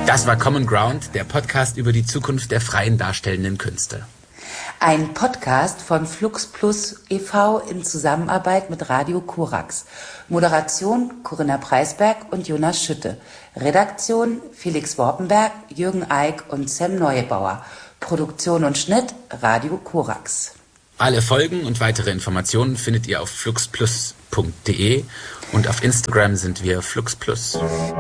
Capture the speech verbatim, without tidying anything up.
Das war Common Ground, der Podcast über die Zukunft der freien darstellenden Künste. Ein Podcast von Flux Plus e V in Zusammenarbeit mit Radio Korax. Moderation Corinna Preisberg und Jonas Schütte. Redaktion Felix Worpenberg, Jürgen Eick und Sam Neubauer. Produktion und Schnitt Radio Korax. Alle Folgen und weitere Informationen findet ihr auf fluxplus punkt de und auf Instagram sind wir fluxplus.